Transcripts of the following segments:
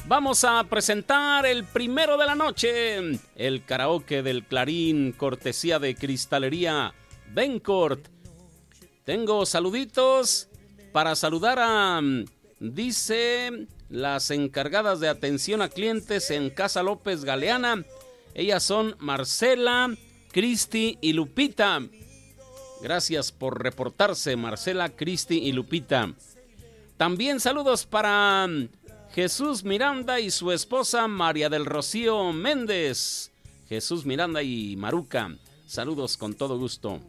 Vamos a presentar el primero de la noche, el karaoke del Clarín, cortesía de Cristalería Bencourt. Tengo saluditos para saludar a, dice, las encargadas de atención a clientes en Casa López Galeana. Ellas son Marcela, Cristi y Lupita. Gracias por reportarse, Marcela, Cristi y Lupita. También saludos para Jesús Miranda y su esposa María del Rocío Méndez. Jesús Miranda y Maruca, saludos con todo gusto.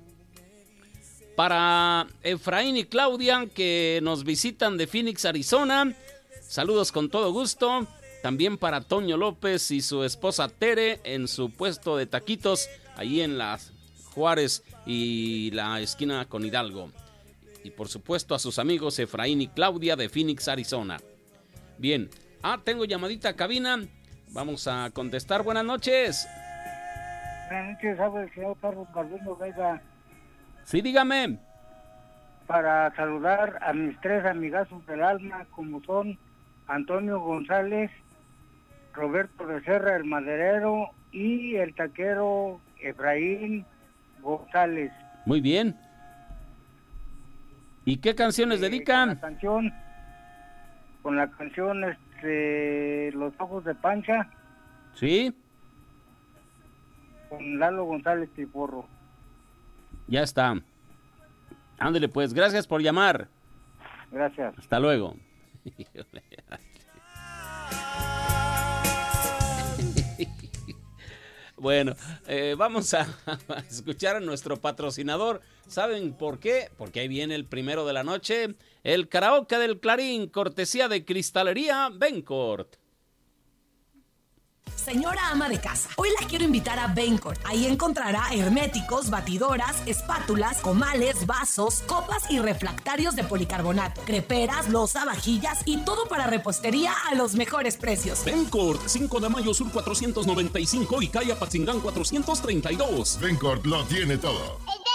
Para Efraín y Claudia, que nos visitan de Phoenix, Arizona, saludos con todo gusto. También para Toño López y su esposa Tere en su puesto de taquitos, ahí en las Juárez y la esquina con Hidalgo. Y por supuesto a sus amigos Efraín y Claudia de Phoenix, Arizona. Bien, tengo llamadita a cabina. Vamos a contestar. Buenas noches. Buenas noches, habla el señor Carlos Calvino Vega. Sí, dígame. Para saludar a mis tres amigazos del alma, como son Antonio González, Roberto Becerra, el maderero, y el taquero Efraín González. Muy bien. ¿Y qué canciones dedican? Con la canción Los Ojos de Pancha. Sí. Con Lalo González Tiporro. Ya está. Ándale pues, gracias por llamar. Gracias. Hasta luego. Bueno, vamos a escuchar a nuestro patrocinador. ¿Saben por qué? Porque ahí viene el primero de la noche, el karaoke del Clarín, cortesía de Cristalería Bencourt. Señora ama de casa, hoy la quiero invitar a Bencourt. Ahí encontrará herméticos, batidoras, espátulas, comales, vasos, copas y refractarios de policarbonato, creperas, loza, vajillas y todo para repostería a los mejores precios. Bencourt, 5 de mayo sur 495 y calle Apatzingán 432. Bencourt lo tiene todo.